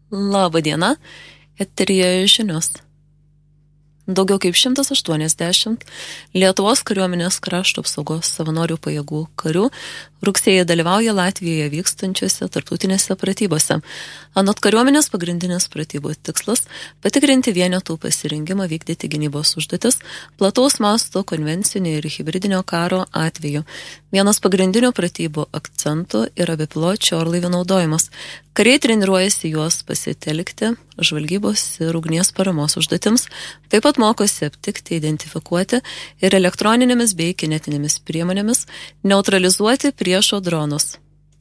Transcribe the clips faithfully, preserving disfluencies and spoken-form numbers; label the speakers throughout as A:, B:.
A: Labą dieną, eteryje žinios. Daugiau kaip šimtas aštuoniasdešimt Lietuvos kariuomenės krašto apsaugos savanorių pajėgų karių rugsėjį dalyvauja Latvijoje vykstančiose tarptautinėse pratybose. Anot kariuomenės pagrindinės pratybų tikslas – patikrinti vienetų pasirengimą vykdyti gynybos užduotis plataus masto konvencinio ir hibridinio karo atveju. Vienas pagrindinių pratybų akcentų yra bepiločių orlaivių naudojimas. Kariai treniruojasi juos pasitelkti žvalgybos ir ugnies paramos užduotims, taip pat mokosi aptikti, identifikuoti ir elektroninėmis bei kinetinėmis priemonėmis neutralizuoti priešo dronus.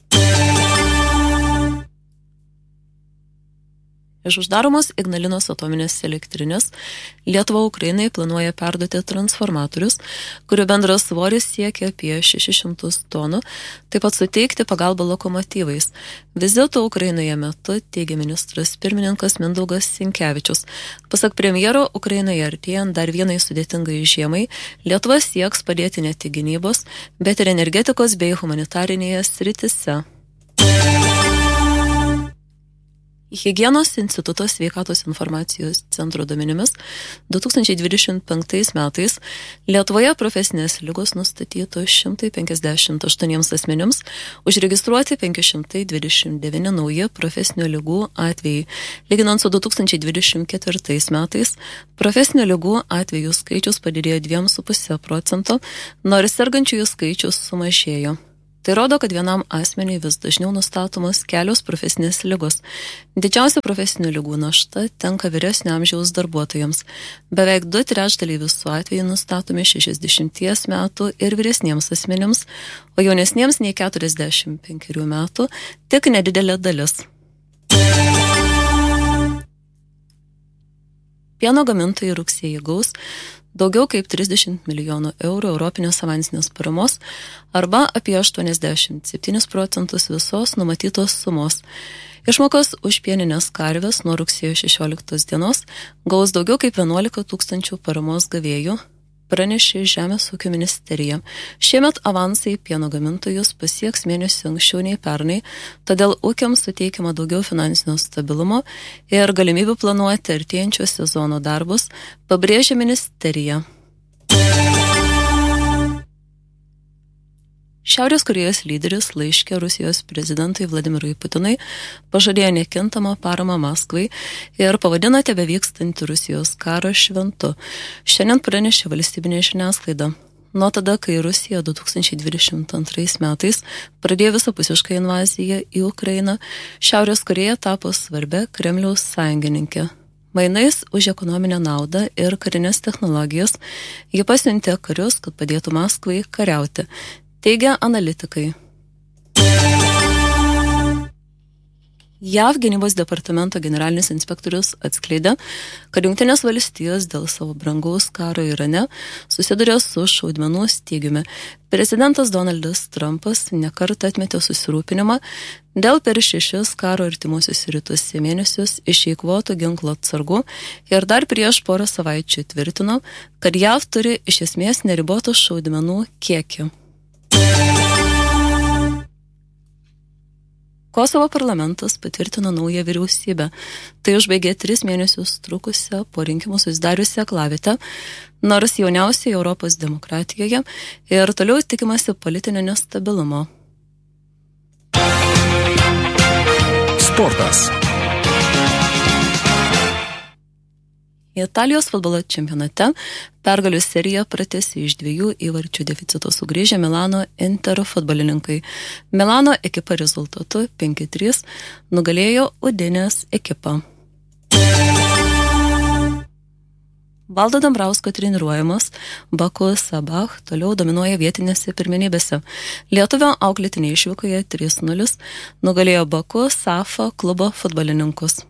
A: Iš uždaromos Ignalinos atominės elektrinės Lietuva Ukrainai planuoja perduoti transformatorius, kurių bendras svoris siekia apie šešis šimtus tonų, taip pat suteikti pagalbą lokomotyvais. Vizito Ukrainoje metu teigia ministras pirmininkas Mindaugas Sinkevičius. Pasak premjero, Ukrainoje artėjant dar vienai sudėtingai žiemai, Lietuva sieks padėti ne tik gynybos, bet ir energetikos bei humanitarinėje sritise. Higienos instituto sveikatos informacijos centro duomenimis du tūkstančiai dvidešimt penktais metais Lietuvoje profesinės ligos nustatytos šimtas penkiasdešimt aštuoniems asmenims, užregistruoti penki šimtai dvidešimt devyni nauji profesinių ligų atvejai. Lyginant su du tūkstančiai dvidešimt ketvirtais metais, profesinių ligų atvejų skaičius padidėjo dviem su puse procento, nors sergančiųjų skaičius sumažėjo. Tai rodo, kad vienam asmeniui vis dažniau nustatomos kelios profesinės ligos. Didžiausia profesinių ligų našta tenka vyresnio amžiaus darbuotojams. Beveik du trečdaliai visų atvejų nustatomi šešiasdešimties metų ir vyresniems asmenims, o jaunesniems nei keturiasdešimt penkerių metų tik nedidelė dalis. Pieno gamintojai rugsėjį gaus daugiau kaip trisdešimt milijonų eurų europinės avansinės paramos arba apie aštuoniasdešimt septynis procentus visos numatytos sumos. Išmokos už pieninės karves nuo rugsėjo šešioliktos dienos gaus daugiau kaip vienuolika tūkstančių paramos gavėjų, pranešė Žemės ūkio ministerija. Šiemet avansai pieno gamintojus pasieks mėnesį anksčiau nei pernai, todėl ūkiams suteikiama daugiau finansinio stabilumo ir galimybių planuoti artėjančio sezono darbus, pabrėžė ministerija. Šiaurės Korėjos lyderis laiške Rusijos prezidentui Vladimirui Putinui pažadėjo nekintamą paramą Maskvai ir pavadino tebevykstantį Rusijos karą šventu. Šiandien pranešė valstybinė žiniasklaida. Nuo tada, kai Rusija du tūkstančiai dvidešimt antrais metais pradėjo visapusišką invaziją į Ukrainą, Šiaurės Korėja tapo svarbia Kremliaus sąjungininkė. Mainais už ekonominę naudą ir karinės technologijas ji pasiuntė karius, kad padėtų Maskvai kariauti, teigia analitikai. JAV gynybos departamento generalinis inspektorius atskleidė, kad Jungtinės valstijos dėl savo brangaus karo Irane susiduria su šaudmenų stygiumi. Prezidentas Donaldas Trumpas nekartą atmetė susirūpinimą dėl per šešis karo artimuosius rytuose mėnesius išeikvotų ginklo atsargų ir dar prieš porą savaičių tvirtino, kad JAV turi iš esmės neribotą šaudmenų kiekį. Kosovo parlamentas patvirtino naują vyriausybę. Tai užbaigė tris mėnesius trukusią po rinkimų susidariusią aklavietę, nors jauniausiai Europos demokratijoje ir toliau tikimasi politinio nestabilumo.
B: Sportas.
A: Italijos futbolo čempionate pergalių seriją pratęsė iš dviejų įvarčių deficito sugrįžę Milano Intero futbolininkai. Milano ekipa rezultatu penki trys nugalėjo Udinės ekipą. Valdo Dambrausko treniruojamas Baku Sabah toliau dominuoja vietinėse pirmenybėse. Lietuvio auklėtiniai išvykoje trys nulis nugalėjo Baku Safa klubo futbolininkus.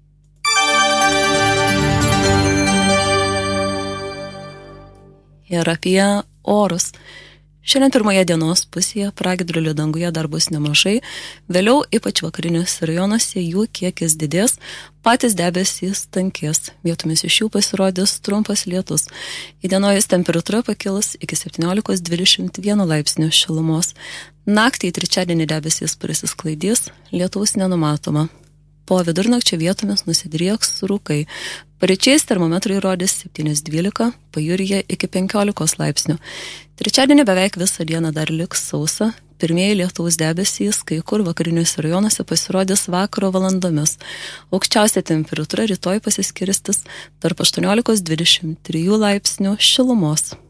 A: Ir apie orus. Šiandien pirmoje dienos pusėje pragiedrulių danguje dar bus nemažai, vėliau ypač vakariniuose rajonuose jų kiekis didės, patys debesys tankės, vietomis iš jų pasirodys trumpas lietus. Įdienojus temperatūra pakils iki septyniolikos dvidešimt vieno laipsnių šilumos. Naktį į trečiadienį debesys prasisklaidys, lietaus nenumatoma. po vidurnakčio vietomis nusidrieks rūkai. Paryčiais termometrai rodys septyni dvylika, pajūryje iki penkiolikos laipsnių. Trečiadienį beveik visą dieną dar liks sausa. Pirmieji lietaus debesys, kai kur vakariniuose rajonuose pasirodys vakaro valandomis. Aukščiausia temperatūra rytoj pasiskirstis tarp aštuoniolikos dvidešimt trijų laipsnių šilumos.